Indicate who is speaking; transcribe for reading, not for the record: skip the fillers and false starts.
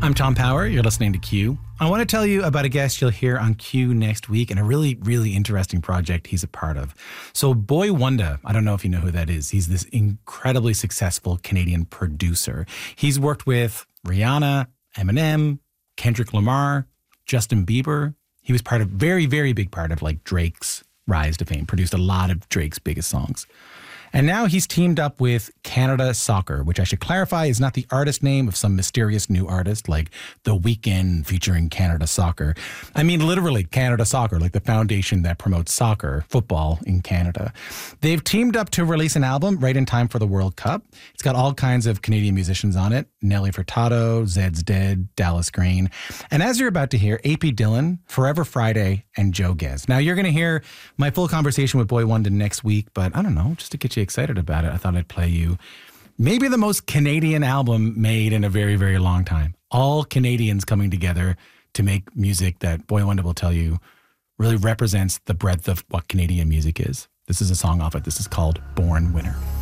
Speaker 1: I'm Tom Power. You're listening to Q. I want to tell you about a guest you'll hear on Q next week and a really, really interesting project he's a part of. So Boi-1da, I don't know if you know who that is. He's this incredibly successful Canadian producer. He's worked with Rihanna, Eminem, Kendrick Lamar, Justin Bieber. He was very, very big part of like Drake's rise to fame, produced a lot of Drake's biggest songs. And now he's teamed up with Canada Soccer, which I should clarify is not the artist name of some mysterious new artist like The Weeknd featuring Canada Soccer. I mean, literally Canada Soccer, like the foundation that promotes soccer, football in Canada. They've teamed up to release an album right in time for the World Cup. It's got all kinds of Canadian musicians on it. Nelly Furtado, Zed's Dead, Dallas Green. And as you're about to hear, AP Dhillon, Forever Friday, and Joe Gez. Now, you're going to hear my full conversation with Boi-1da next week, but I don't know, just to get you excited about it, I thought I'd play you maybe the most Canadian album made in a very, very long time. All Canadians coming together to make music that Boi-1da will tell you really represents the breadth of what Canadian music is. This is a song off it. This is called Born Winner.